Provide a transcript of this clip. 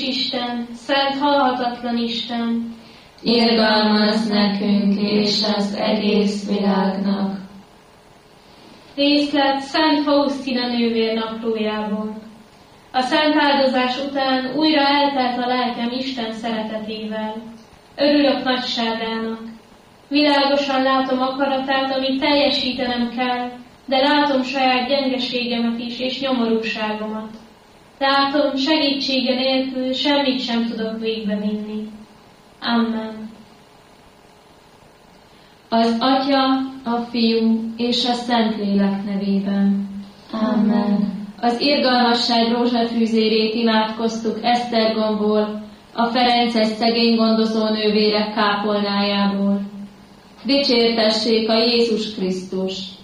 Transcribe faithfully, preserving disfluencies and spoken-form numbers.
Isten, szent halhatatlan Isten, irgalmazz nekünk és az egész világnak. Részlet Szent Fausztina nővér naplójából. A szent áldozás után újra eltelt a lelkem Isten szeretetével. Örülök nagyságának. Világosan látom akaratát, amit teljesítenem kell, de látom saját gyengeségemet is és nyomorúságomat. Látom, segítsége nélkül semmit sem tudok végbevinni. Amen. Az Atya, a Fiú és a Szentlélek nevében. Amen. Az irgalmasság rózsafűzérét imádkoztuk Esztergomból, a ferences szegény gondozó nővérek kápolnájából. Dicsértessék a Jézus Krisztus!